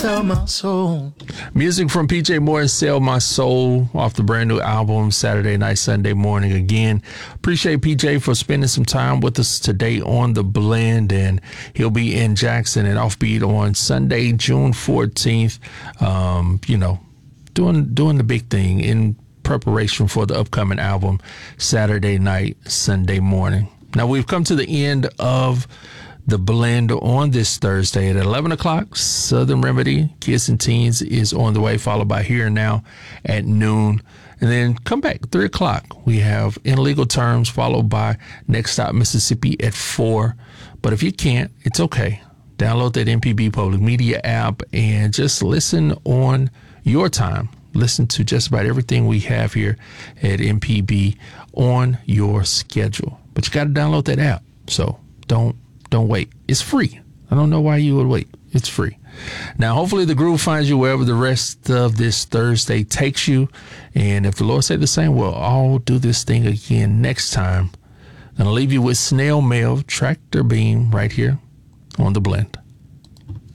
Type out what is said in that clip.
Sell My Soul. Music from PJ Morton, Sell My Soul, off the brand new album, Saturday Night, Sunday Morning. Again, appreciate PJ for spending some time with us today on The Blend, and he'll be in Jackson and Offbeat on Sunday, June 14th. Doing the big thing in preparation for the upcoming album, Saturday Night, Sunday Morning. Now, we've come to the end of The Blend on this Thursday at 11 o'clock. Southern Remedy, Kids and Teens is on the way, followed by Here and Now at noon. And then come back 3 o'clock. We have In Legal Terms, followed by Next Stop Mississippi at 4. But if you can't, it's okay. Download that MPB Public Media app and just listen on your time. Listen to just about everything we have here at MPB on your schedule. But you got to download that app. So don't wait. It's free. I don't know why you would wait. It's free. Now, hopefully the groove finds you wherever the rest of this Thursday takes you. And if the Lord say the same, we'll all do this thing again next time. I'm going to leave you with Snail Mail, Tractor Beam, right here on The Blend.